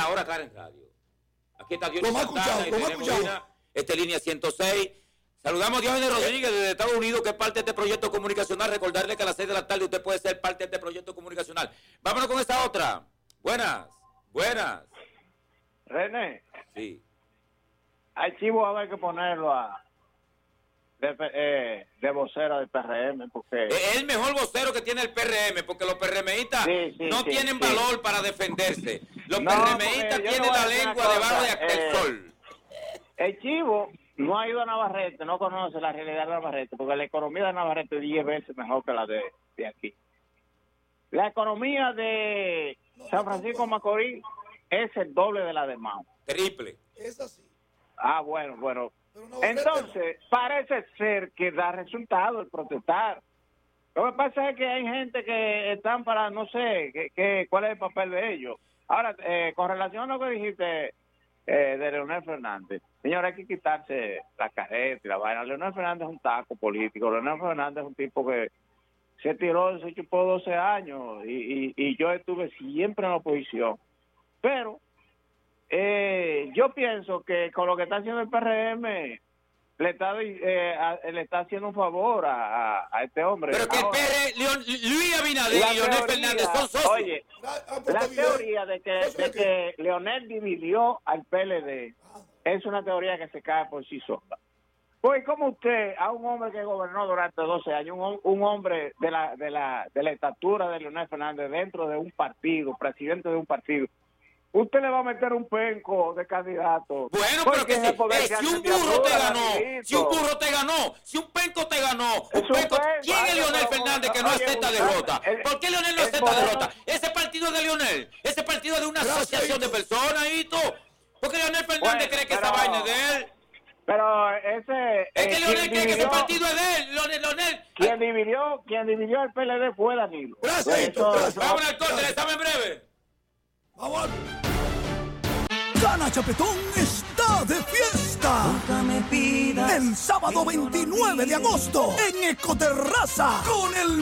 La Hora Clara en radio. Aquí está Dionisio Lo más Santana, escuchado, lo más escuchado. Esta es Línea 106. Saludamos a Diógenes Rodríguez desde Estados Unidos, que es parte de este proyecto comunicacional. Recordarle que a las 6 de la tarde usted puede ser parte de este proyecto comunicacional. Vámonos con esta otra. Buenas. René, Sí. al Chivo hay que ponerlo de vocero del PRM, porque... Es el mejor vocero que tiene el PRM, porque los PRMistas no tienen valor para defenderse. Los PRMistas tienen la lengua debajo de aquel sol. El Chivo no ha ido a Navarrete, no conoce la realidad de Navarrete, porque la economía de Navarrete es 10 veces mejor que la de aquí. La economía de San Francisco Macorís es el doble de la de Mao. Triple. Es así. Ah, bueno. Pero no, Entonces, parece ser que da resultado el protestar. Lo que pasa es que hay gente que están para, no sé, cuál es el papel de ellos. Ahora, con relación a lo que dijiste de Leonel Fernández, señor, hay que quitarse la careta y la vaina. Leonel Fernández es un taco político. Leonel Fernández es un tipo que se chupó 12 años y yo estuve siempre en la oposición. Pero yo pienso que con lo que está haciendo el PRM le está haciendo un favor a este hombre. Pero que ahora, el Luis Abinader y Leonel Fernández son socios. Oye, la teoría de que Leonel dividió al PLD es una teoría que se cae por sí sola. Pues como usted, a un hombre que gobernó durante 12 años, un hombre de la estatura de Leonel Fernández dentro de un partido, presidente de un partido, usted le va a meter un penco de candidato. Bueno, pero que si un burro te ganó, si un penco te ganó, ¿quién es Leonel Fernández que no acepta derrota? ¿Por qué Leonel no acepta derrota? Ese partido de Leonel, ese partido de una asociación de personas, hito. ¿Por qué Leonel Fernández cree que esa vaina es de él? Pero es que Leonel cree que ese partido es de él, Leonel. Quien dividió el PLD fue Danilo. Gracias. Vamos al corte, le estamos en breve. Vamos. Gana Chapetón está de fiesta. Nunca me pidas. El sábado 29 de agosto en Ecoterraza con el